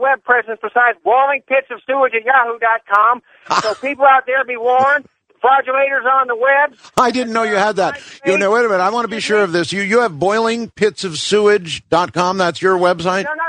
web presence besides boilingpitsofsewage@yahoo.com. So people out there be warned. Fraudulators on the web. I didn't know you had that. Wait a minute. I want to be sure of this. You have boilingpitsofsewage.com. That's your website? No.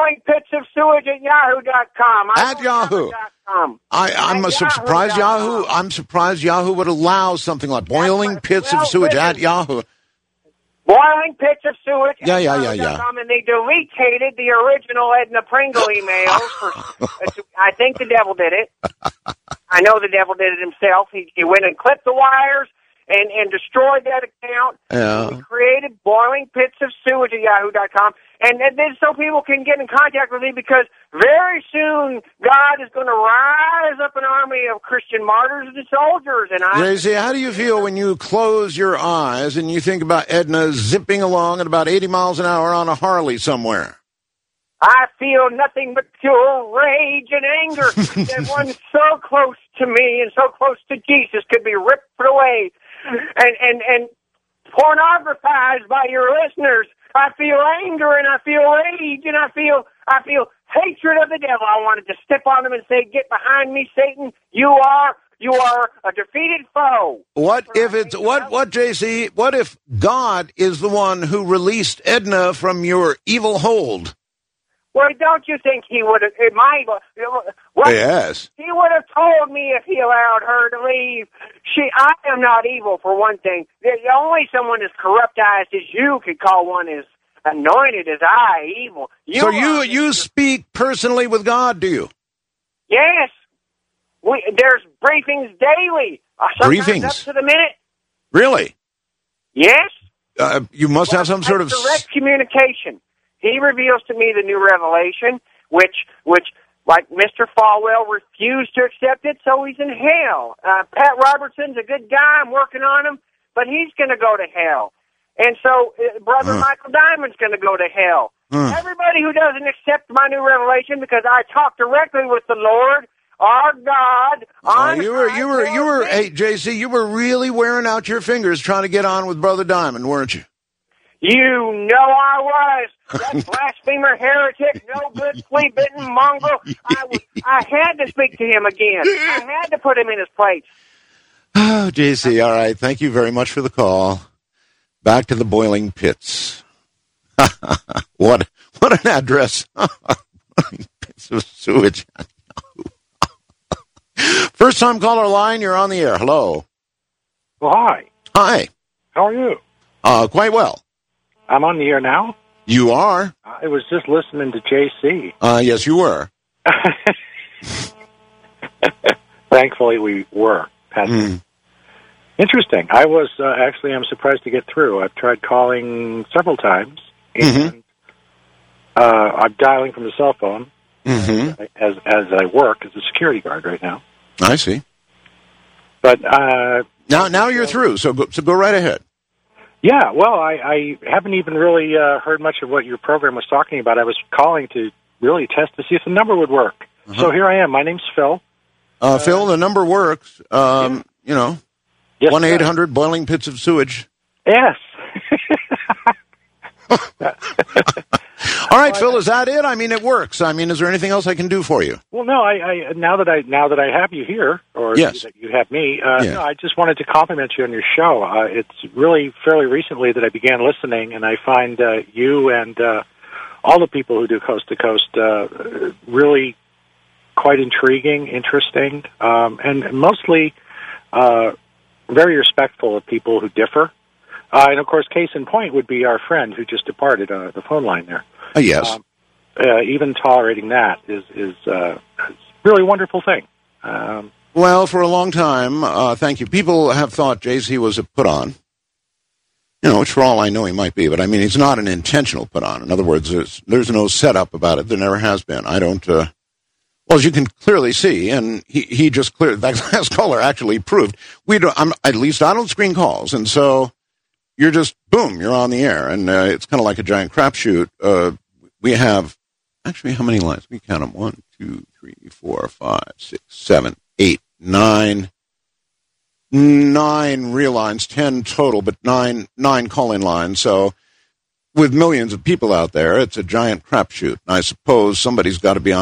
boilingpitsofsewage@yahoo.com. At Yahoo. I'm surprised Yahoo. I'm surprised Yahoo would allow something like boiling pits of sewage at Yahoo. Boiling Pits of Sewage. Yeah. And they deleted the original Edna Pringle emails. I think the devil did it. I know the devil did it himself. He went and clipped the wires and destroyed that account. Yeah. We created Boiling Pits of Sewage at yahoo.com. And then so people can get in contact with me because very soon God is going to rise up an army of Christian martyrs and soldiers. And JC, how do you feel when you close your eyes and you think about Edna zipping along at about 80 miles an hour on a Harley somewhere? I feel nothing but pure rage and anger that one so close to me and so close to Jesus could be ripped away and pornographized by your listeners. I feel anger and I feel rage and I feel hatred of the devil. I wanted to step on him and say, "Get behind me, Satan! You are a defeated foe." What JC? What if God is the one who released Edna from your evil hold? Well, don't you think he would have? Yes. He would have told me if he allowed her to leave. I am not evil, for one thing. Only someone as corrupt-eyed as you could call one as anointed as I evil. You speak personally with God, do you? Yes. There's briefings daily. Briefings? Up to the minute. Really? Yes. You must have some sort of direct communication. He reveals to me the new revelation, which, like Mr. Falwell, refused to accept it, so he's in hell. Pat Robertson's a good guy. I'm working on him, but he's going to go to hell. And so Brother Michael Diamond's going to go to hell. Everybody who doesn't accept my new revelation, because I talk directly with the Lord, our God. Hey, JC, you were really wearing out your fingers trying to get on with Brother Diamond, weren't you? You know I was. That blasphemer, heretic, no good, flea-bitten mongrel. I had to speak to him again. I had to put him in his place. Oh, JC, all right. Thank you very much for the call. Back to the boiling pits. What an address. Pits of sewage. First time caller line, you're on the air. Hello. Well, hi. Hi. How are you? Quite well. I'm on the air now? You are? I was just listening to JC. Yes, you were. Thankfully, we were. Interesting. I was I'm surprised to get through. I've tried calling several times, and I'm dialing from the cell phone as I work as a security guard right now. I see. But now you're through, so go right ahead. Yeah, well, I haven't even really heard much of what your program was talking about. I was calling to really test to see if the number would work. So here I am. My name's Phil. Phil, the number works. Yeah. 1-800 Boiling Pits of Sewage. Yes. All right, Phil, is that it? I mean, it works. I mean, is there anything else I can do for you? Well, no. Now that I have you here, or yes. that you have me, no, I just wanted to compliment you on your show. It's really fairly recently that I began listening, and I find you and all the people who do Coast to Coast really quite intriguing, interesting, and mostly very respectful of people who differ. And, of course, case in point would be our friend who just departed on the phone line there. Yes. Even tolerating that is a really wonderful thing. Well, for a long time, thank you. People have thought JC was a put-on, which for all I know he might be. But, I mean, he's not an intentional put-on. In other words, there's no setup about it. There never has been. I don't... well, as you can clearly see, and he just cleared... That last caller actually proved. At least I don't screen calls, and so... You're just, boom, you're on the air, and it's kind of like a giant crapshoot. We have, actually, how many lines? We count them. 1, 2, 3, 4, 5, 6, 7, 8, 9. 9 real lines, 10 total, but 9 call-in lines. So with millions of people out there, it's a giant crapshoot. I suppose somebody's got to be on